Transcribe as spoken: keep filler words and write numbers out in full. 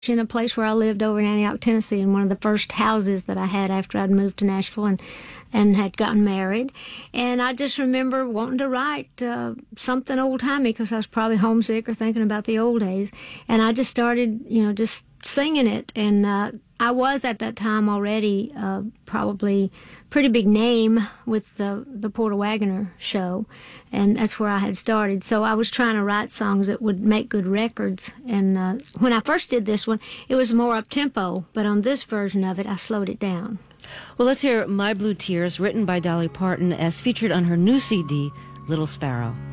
in a place where I lived over in Antioch, Tennessee, in one of the first houses that I had after I'd moved to Nashville and, and had gotten married. And I just remember wanting to write uh, something old-timey because I was probably homesick or thinking about the old days. And I just started, you know, just singing it. And uh, I was at that time already uh, probably pretty big name with the, the Porter Wagoner show, and that's where I had started. So I was trying to write songs that would make good records. And uh, when I first did this one, it was more up-tempo, but on this version of it, I slowed it down. Well, let's hear My Blue Tears, written by Dolly Parton, as featured on her new C D, Little Sparrow.